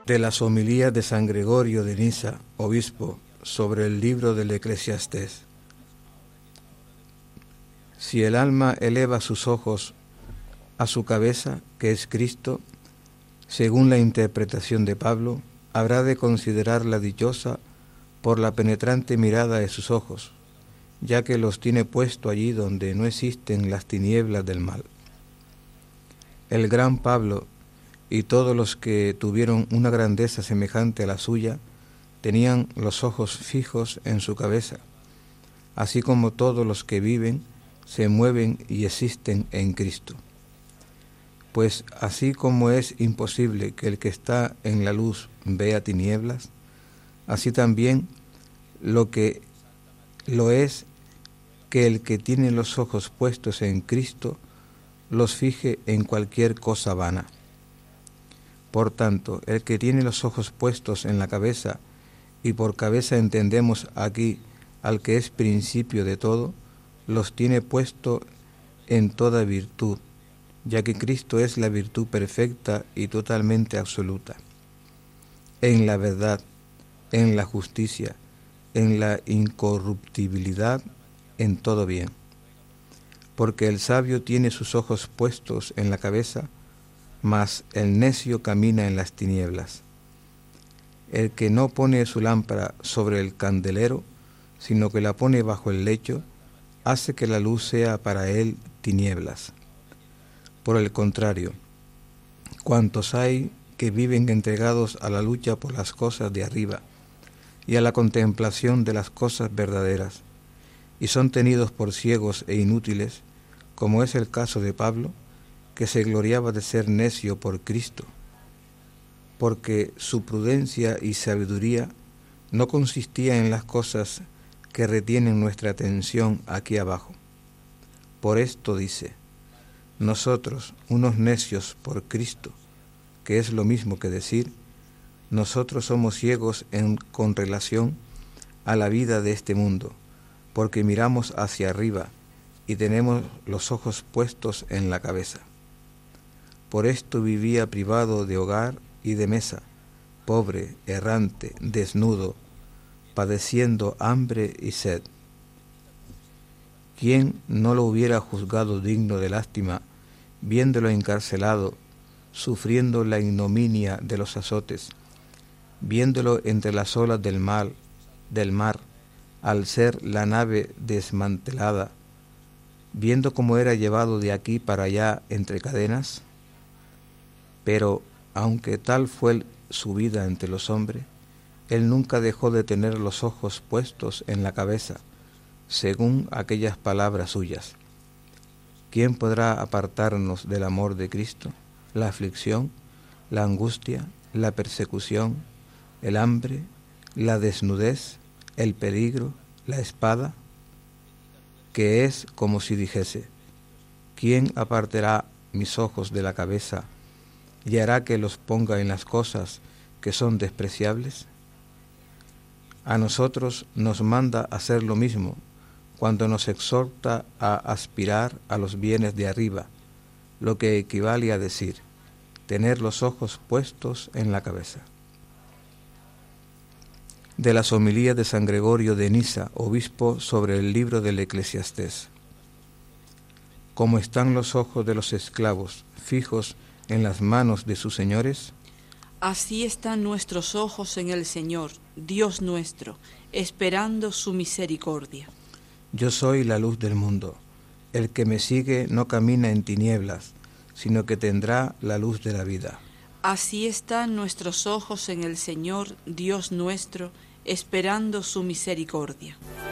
De las homilías de San Gregorio de Nisa, obispo, sobre el libro del Eclesiastés. Si el alma eleva sus ojos a su cabeza, que es Cristo, según la interpretación de Pablo, habrá de considerarla dichosa por la penetrante mirada de sus ojos, ya que los tiene puesto allí donde no existen las tinieblas del mal. El gran Pablo y todos los que tuvieron una grandeza semejante a la suya tenían los ojos fijos en su cabeza, así como todos los que viven, se mueven y existen en Cristo. Pues así como es imposible que el que está en la luz vea tinieblas, así también lo es que el que tiene los ojos puestos en Cristo los fije en cualquier cosa vana. Por tanto, el que tiene los ojos puestos en la cabeza, y por cabeza entendemos aquí al que es principio de todo, los tiene puesto en toda virtud, ya que Cristo es la virtud perfecta y totalmente absoluta, en la verdad, en la justicia, en la incorruptibilidad, en todo bien. Porque el sabio tiene sus ojos puestos en la cabeza, mas el necio camina en las tinieblas. El que no pone su lámpara sobre el candelero, sino que la pone bajo el lecho, hace que la luz sea para él tinieblas. Por el contrario, cuantos hay que viven entregados a la lucha por las cosas de arriba y a la contemplación de las cosas verdaderas, y son tenidos por ciegos e inútiles, como es el caso de Pablo, que se gloriaba de ser necio por Cristo, porque su prudencia y sabiduría no consistía en las cosas que retienen nuestra atención aquí abajo. Por esto dice: nosotros, unos necios por Cristo, que es lo mismo que decir, nosotros somos ciegos con relación a la vida de este mundo, porque miramos hacia arriba y tenemos los ojos puestos en la cabeza. Por esto vivía privado de hogar y de mesa, pobre, errante, desnudo, padeciendo hambre y sed. ¿Quién no lo hubiera juzgado digno de lástima, viéndolo encarcelado, sufriendo la ignominia de los azotes, viéndolo entre las olas del mar, al ser la nave desmantelada, viendo cómo era llevado de aquí para allá entre cadenas? Pero, aunque tal fue su vida entre los hombres, él nunca dejó de tener los ojos puestos en la cabeza, según aquellas palabras suyas: ¿quién podrá apartarnos del amor de Cristo? La aflicción, la angustia, la persecución, el hambre, la desnudez, el peligro, la espada. Que es como si dijese: ¿quién apartará mis ojos de la cabeza y hará que los ponga en las cosas que son despreciables? A nosotros nos manda hacer lo mismo cuando nos exhorta a aspirar a los bienes de arriba, lo que equivale a decir: tener los ojos puestos en la cabeza. De las homilías de San Gregorio de Nisa, obispo, sobre el libro del Eclesiastés. Como están los ojos de los esclavos fijos en las manos de sus señores, así están nuestros ojos en el Señor, Dios nuestro, esperando su misericordia. Yo soy la luz del mundo. El que me sigue no camina en tinieblas, sino que tendrá la luz de la vida. Así están nuestros ojos en el Señor, Dios nuestro, esperando su misericordia.